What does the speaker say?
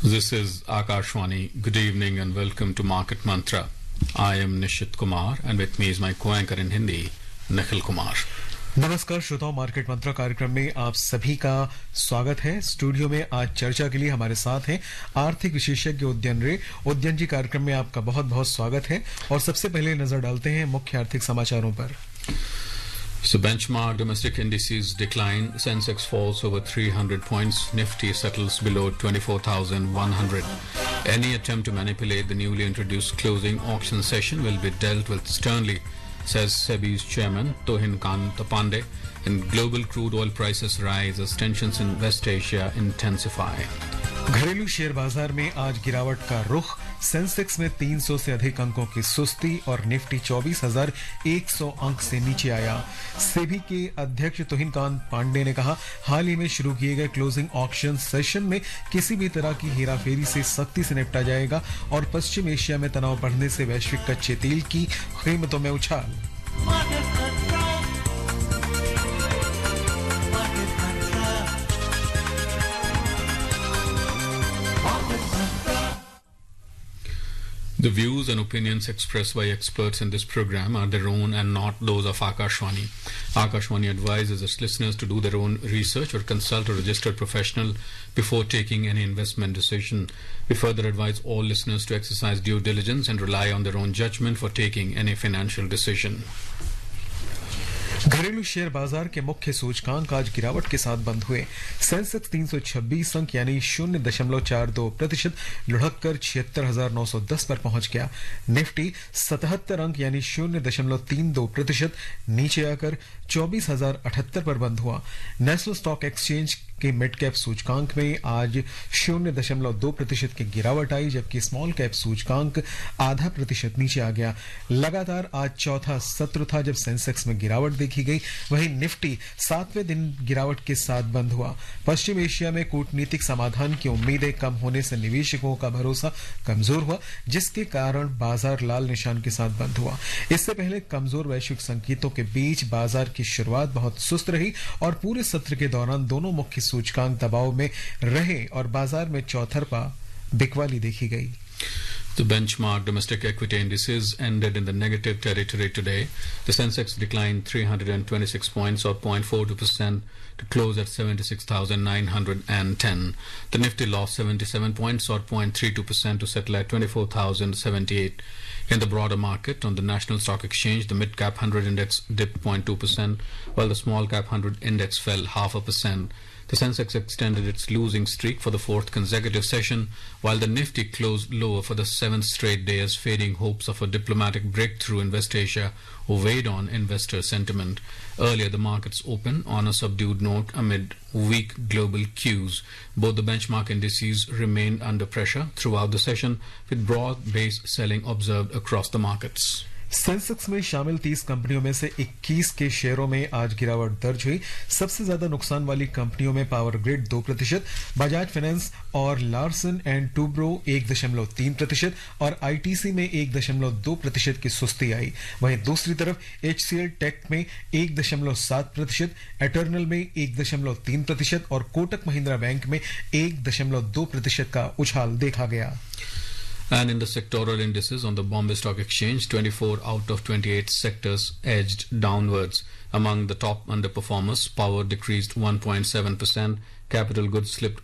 This is Akashwani. Good evening and welcome to Market Mantra. I am Nishit Kumar and with me is my co-anchor in Hindi, Nikhil Kumar. नमस्कार श्रोताओं, market मंत्रा कार्यक्रम में आप सभी का स्वागत है। स्टूडियो में आज चर्चा के लिए हमारे साथ हैं आर्थिक विशेषज्ञ उद्यन रे। उद्यन जी, कार्यक्रम में आपका बहुत बहुत स्वागत है और सबसे पहले नजर डालते हैं मुख्य आर्थिक समाचारों पर। So benchmark domestic indices decline. Sensex falls over 300 points. Nifty settles below 24,100. Any attempt to manipulate the newly introduced closing auction session will be dealt with sternly, says SEBI's chairman Tohin Kant Pandey. And global crude oil prices rise as tensions in West Asia intensify. घरेलू share बाजार में आज गिरावट का रुख। Sensex में 300 से अधिक अंकों की सुस्ती और निफ्टी 24,100 अंक से नीचे आया। सेबी के अध्यक्ष तोहिन कांत पांडे ने कहा, हाल ही में शुरू किए गए क्लोजिंग ऑक्शन सेशन में किसी भी तरह की हेराफेरी से सख्ती से निपटा जाएगा और पश्चिम एशिया में तनाव बढ़ने से वैश्विक कच्चे तेल की कीमतों में उछाल। The views and opinions expressed by experts in this program are their own and not those of Akashwani. Akashwani advises its listeners to do their own research or consult a registered professional before taking any investment decision. We further advise all listeners to exercise due diligence and rely on their own judgment for taking any financial decision. घरेलू share बाजार के मुख्य सूचकांक आज गिरावट के साथ बंद हुए। सेंसेक्स 326 अंक यानी 0.42% लुढ़ककर 76,910 पर पहुंच गया। निफ्टी 77 अंक यानी 0.32% नीचे आकर 24,078 पर बंद हुआ। नेशनल स्टॉक एक्सचेंज के मिड कैप सूचकांक में आज 0.2% की गिरावट आई, जबकि स्मॉल कैप सूचकांक 0.5% नीचे आ गया। लगातार आज चौथा सत्र था जब सेंसेक्स में गिरावट देखी गई। वहीं निफ्टी 7वें दिन गिरावट के साथ बंद हुआ। पश्चिम एशिया में कूटनीतिक समाधान की उम्मीदें कम होने से निवेशकों का भरोसा कमजोर हुआ, जिसके कारण बाजार लाल निशान के साथ बंद हुआ। इससे पहले कमजोर वैश्विक संकेतों के बीच बाजार की शुरुआत बहुत सुस्त रही और पूरे सत्र के दौरान दोनों मुख्य सूचकांक दबाव में रहे और बाजार में चौतरफा बिकवाली देखी गई। The benchmark domestic equity indices ended in the negative territory today. The Sensex declined 326 points or 0.42% to close at 76,910. The Nifty lost 77 points or 0.32% to settle at 24,078. In the broader market, on the National Stock Exchange, the mid-cap 100 index dipped 0.2%, while the small-cap 100 index fell 0.5%. The Sensex extended its losing streak for the fourth consecutive session, while the Nifty closed lower for the seventh straight day as fading hopes of a diplomatic breakthrough in West Asia weighed on investor sentiment. Earlier, the markets opened on a subdued note amid weak global cues. Both the benchmark indices remained under pressure throughout the session, with broad-based selling observed across the markets. Sensex में शामिल 30 कंपनियों में से 21 के शेयरों में आज गिरावट दर्ज हुई। सबसे ज्यादा नुकसान वाली कंपनियों में पावर ग्रिड 2%, बजाज फाइनेंस और लार्सन एंड टूब्रो 1.3% और आईटीसी में 1.2% की सुस्ती आई। वहीं दूसरी तरफ एचसीएल टेक में 1.7%, एटर्नल में 1.3% और कोटक महिंद्रा बैंक में 1.2% का उछाल देखा गया। And in the sectoral indices on the Bombay Stock Exchange, 24 out of 28 sectors edged downwards. Among the top underperformers, power decreased 1.7%, capital goods slipped